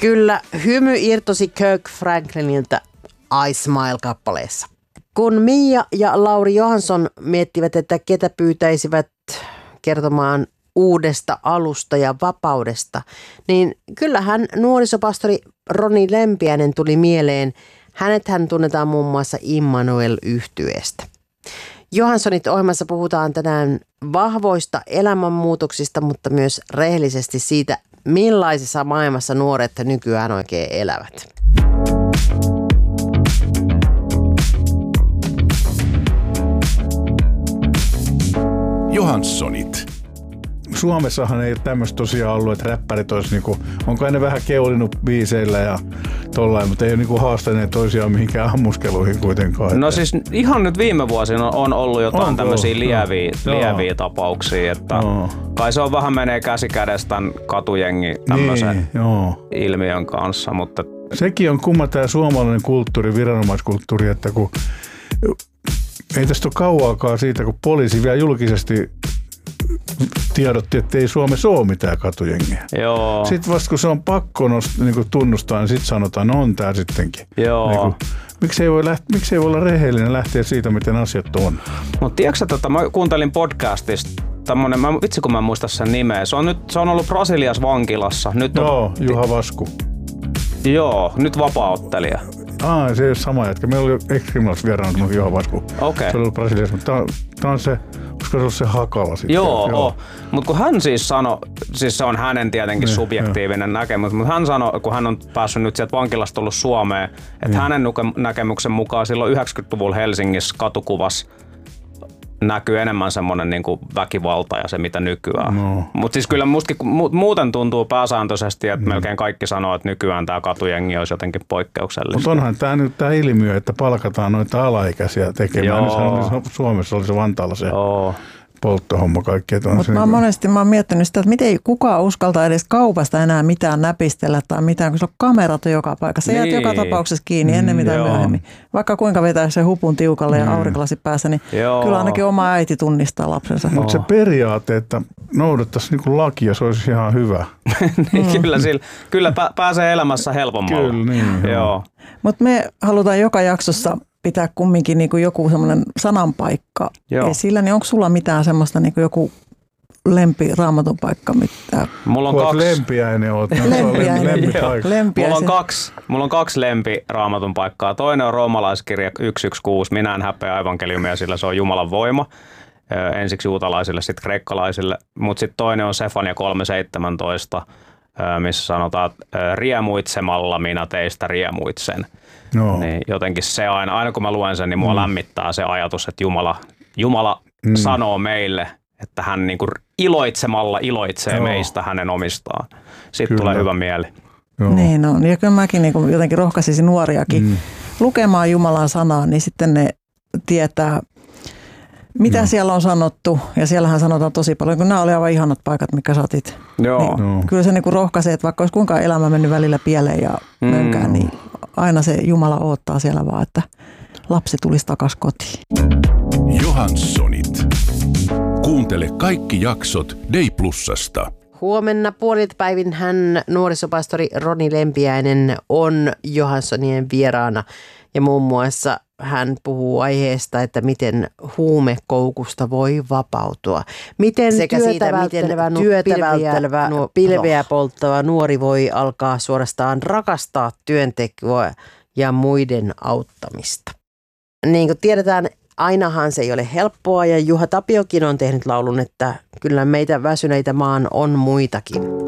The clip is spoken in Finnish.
Kyllä, hymy irtosi Kirk Franklinilta I Smile-kappaleessa. Kun Mia ja Lauri Johansson miettivät, että ketä pyytäisivät kertomaan uudesta alusta ja vapaudesta, niin kyllähän nuorisopastori Roni Lempiäinen tuli mieleen. Hänethän tunnetaan muun muassa Immanuel-yhtyeestä. Johanssonit ohjelmassa puhutaan tänään vahvoista elämänmuutoksista, mutta myös rehellisesti siitä, millaisessa maailmassa nuoret nykyään oikein elävät. Johanssonit. Suomessahan ei tämmöistä tosiaan ollut, että räppärit olisi niinku, onko ne vähän keulinut biiseillä ja tollain, mutta ei ole niinku haastaneet toisiaan mihinkään ammuskeluihin kuitenkaan. No siis ihan nyt viime vuosina on ollut jotain tämmöisiä lieviä tapauksia, että kai se on vähän menee käsi kädessä tämän katujengi tämmöisen ilmiön kanssa, mutta sekin on kumma tämä suomalainen kulttuuri, viranomaiskulttuuri, että kun ei tästä ole kauaakaan siitä, kun poliisi vielä julkisesti tiedotti, että ei Suomessa ole mitään katujengiä. Joo. Sitten vasta kun se on pakko niin tunnustaa, niin sitten sanotaan, no on tää sittenkin. Joo. Niin miksi ei voi olla rehellinen lähteä siitä, miten asiat on? Mutta tiedätkö, mä kuuntelin podcastista tämmönen, vitsi kun mä en muista sen nimeä. Se on ollut Brasiliassa vankilassa. Nyt Juha Vasku. Joo, nyt vapaaottelija. Se ei ole sama jätkä. Meillä oli ex-criminals vieraana semmoinen Juha Vasku. Okay. Se oli ollut Brasiliassa, mutta tää on se, koska se on se Hakala sitten. Joo. Mutta kun hän siis sanoi, siis se on hänen tietenkin subjektiivinen näkemys, mutta hän sanoi, kun hän on päässyt nyt sieltä vankilasta tullut Suomeen, että hänen näkemyksen mukaan silloin 90-luvulla Helsingissä katukuvassa näkyy enemmän semmoinen niinku väkivalta ja se mitä nykyään. No. Mutta siis kyllä muuten tuntuu pääsääntöisesti, että melkein kaikki sanoo, että nykyään tämä katujengi olisi jotenkin poikkeuksellista. Mutta onhan tämä nyt tämä ilmiö, että palkataan noita alaikäisiä tekemään. Suomessa oli se Vantaalla se polttohomma kaikkea. Mutta mä oon miettinyt sitä, että miten kukaan uskaltaa edes kaupasta enää mitään näpistellä tai mitään, kun se on kamerat joka paikassa. Se jäät joka tapauksessa kiinni ennen mitä myöhemmin. Vaikka kuinka vetää se hupun tiukalle ja aurinkolasit päässä, niin kyllä ainakin oma äiti tunnistaa lapsensa. Mutta se periaate, että noudattaisiin niinku lakia, se olisi ihan hyvä. Niin, kyllä pääsee elämässä helpommalla. Kyllä, niin. Joo. Mutta me halutaan joka jaksossa pitää kumminkin niin kuin joku semmoinen sananpaikka esillä, niin onko sulla mitään semmoista niin kuin joku raamatun paikka? Mulla on kaksi. Lempiäinen oot. Mulla on kaksi raamatun paikkaa. Toinen on roomalaiskirja 1:16. Minä en häpeä evankeliumia, sillä se on Jumalan voima. Ensiksi juutalaisille, sitten kreikkalaisille. Mutta sitten toinen on Sefania 3:17, missä sanotaan, että riemuitsemalla minä teistä riemuitsen. No. Niin jotenkin se aina kun mä luen sen, niin mua lämmittää se ajatus, että Jumala sanoo meille, että hän niinku iloitsemalla iloitsee meistä hänen omistaan. Sitten tulee hyvä mieli. Joo. Niin on. Ja kyllä mäkin niinku jotenkin rohkaisisin nuoriakin lukemaan Jumalan sanaa, niin sitten ne tietää, mitä siellä on sanottu. Ja siellähän sanotaan tosi paljon, kun nämä oli aivan ihanat paikat, mikä satit. Niin kyllä se niinku rohkaisee, että vaikka olisi kuinka elämä mennyt välillä pieleen ja mönkään, niin aina se Jumala odottaa siellä vaan, että lapsi tulisi takaisin kotiin. Johanssonit. Kuuntele kaikki jaksot Day Plusasta. Huomenna puoliltapäivin nuorisopastori Roni Lempiäinen on Johanssonien vieraana ja muun muassa hän puhuu aiheesta, että miten huumekoukusta voi vapautua. Miten sekä siitä, miten työtä välttelevä, pilveä polttava nuori voi alkaa suorastaan rakastaa työntekoa ja muiden auttamista. Niin kuin tiedetään, ainahan se ei ole helppoa ja Juha Tapiokin on tehnyt laulun, että kyllä meitä väsyneitä maan on muitakin.